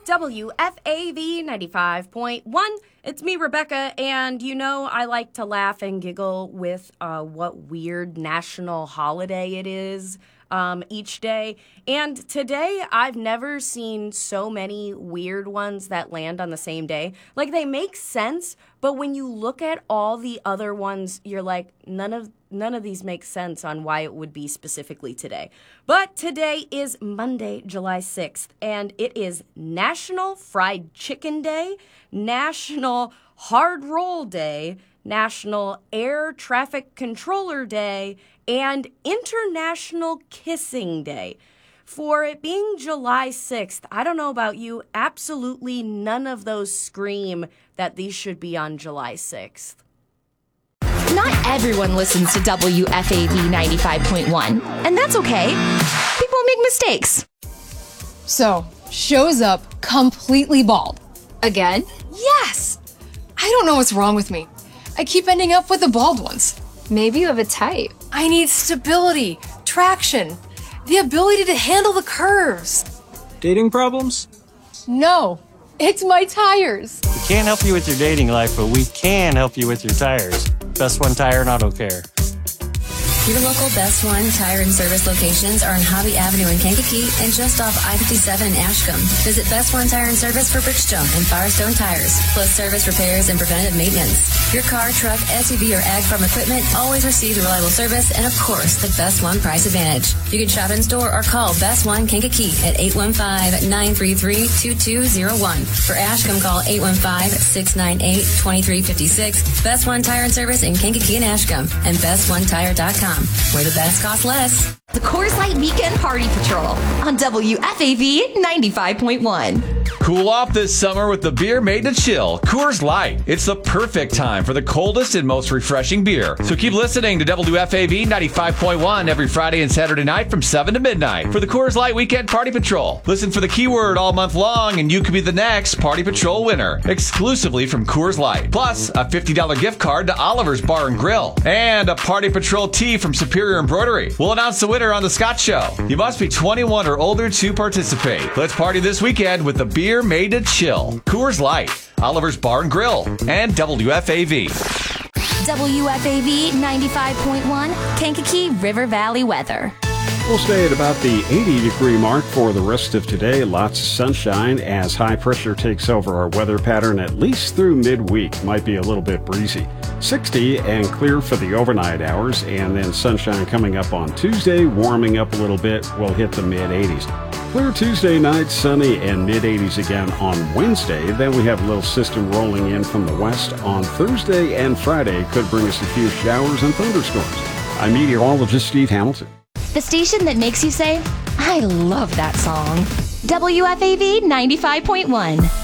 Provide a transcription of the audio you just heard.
WFAV 95.1. It's me, Rebecca, and you know I like to laugh and giggle with what weird national holiday it is each day. And today, I've never seen so many weird ones that land on the same day. Like, they make sense, but when you look at all the other ones, you're like, none of these make sense on why it would be specifically today. But today is Monday, July 6th, and it is National Fried Chicken Day, National Hard Roll Day, National Air Traffic Controller Day, and International Kissing Day. For it being July 6th, I don't know about you, absolutely none of those scream that these should be on July 6th. Not everyone listens to WFAV 95.1, and that's okay. People make mistakes. So, shows up completely bald. Again? Yes! I don't know what's wrong with me. I keep ending up with the bald ones. Maybe you have a type. I need stability, traction, the ability to handle the curves. Dating problems? No, it's my tires. We can't help you with your dating life, but we can help you with your tires. Best One Tire and Auto Care. Your local Best One Tire and Service locations are on Hobby Avenue in Kankakee and just off I-57 in Ashcombe. Visit Best One Tire and Service for Bridgestone and Firestone tires, plus service repairs and preventative maintenance. Your car, truck, SUV, or ag farm equipment always receives reliable service and, of course, the Best One price advantage. You can shop in store or call Best One Kankakee at 815-933-2201. For Ashcombe, call 815-698-2356. Best One Tire and Service in Kankakee and Ashcombe and BestOneTire.com. Where the best costs less. The Coors Light Weekend Party Patrol on WFAV 95.1. Cool off this summer with the beer made to chill, Coors Light. It's the perfect time for the coldest and most refreshing beer. So keep listening to WFAV 95.1 every Friday and Saturday night from 7 to midnight for the Coors Light Weekend Party Patrol. Listen for the keyword all month long and you could be the next Party Patrol winner, exclusively from Coors Light. Plus, a $50 gift card to Oliver's Bar and Grill and a Party Patrol tee from Superior Embroidery. We'll announce the winner on The Scott Show. You must be 21 or older to participate. Let's party this weekend with the beer made to chill. Coors Light, Oliver's Bar and Grill, and WFAV. WFAV 95.1, Kankakee River Valley weather. We'll stay at about the 80-degree mark for the rest of today. Lots of sunshine as high pressure takes over our weather pattern at least through midweek. Might be a little bit breezy. 60 and clear for the overnight hours, and then sunshine coming up on Tuesday, warming up a little bit. We'll hit the mid-80s. Clear Tuesday night, sunny and mid-80s again on Wednesday. Then we have a little system rolling in from the west on Thursday and Friday. Could bring us a few showers and thunderstorms. I'm meteorologist Steve Hamilton. The station that makes you say, I love that song. WFAV 95.1.